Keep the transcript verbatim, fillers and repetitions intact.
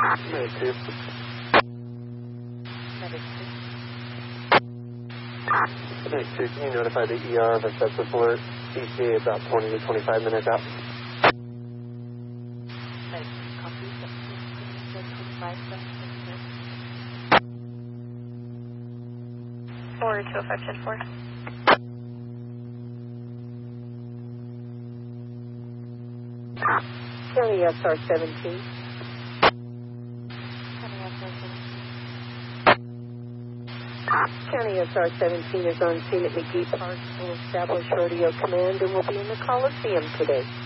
Medic two. Medic two. Medic two, can you notify the E R of a sepsis alert? E T A about twenty to twenty-five minutes out. Medic two, copy. twenty-five minutes. Forward to oh five ten four. County S R seventeen. County S R seventeen is on scene at McGee Park. Will establish rodeo command and will be in the Coliseum today.